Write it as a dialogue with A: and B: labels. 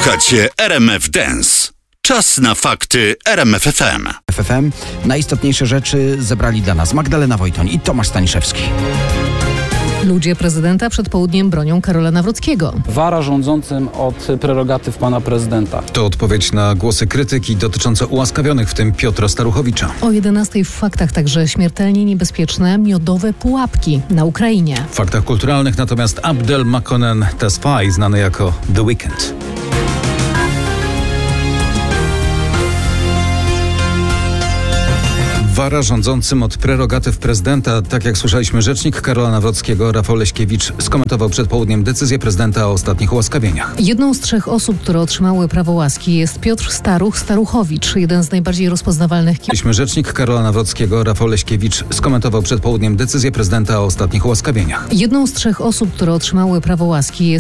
A: Słuchacie RMF Dance. Czas na fakty RMF FM.
B: FFM. Najistotniejsze rzeczy zebrali dla nas Magdalena Wojtoń i Tomasz Staniszewski.
C: Ludzie prezydenta przed południem bronią Karola Nawrockiego.
D: Wara rządzącym od prerogatyw pana prezydenta.
E: To odpowiedź na głosy krytyki dotyczące ułaskawionych, w tym Piotra Staruchowicza.
C: O 11 w faktach także śmiertelnie niebezpieczne miodowe pułapki na Ukrainie.
E: W faktach kulturalnych natomiast Abdel Makonnen Tesfaye, znany jako The Weeknd. Wara rządzącym od prerogatyw prezydenta. Tak jak słyszeliśmy, rzecznik Karola Nawrockiego, Rafał Leśkiewicz, skomentował przed południem decyzję prezydenta o ostatnich ułaskawieniach.
C: Jedną z 3 osób, które otrzymały prawo łaski, jest Piotr Staruchowicz, jeden z najbardziej rozpoznawalnych
E: Rzecznik Karola Nawrockiego, Rafał Leśkiewicz, skomentował przed południem decyzję prezydenta o ostatnich ułaskawieniach.
C: Jedną z 3 osób, które otrzymały prawo łaski, jest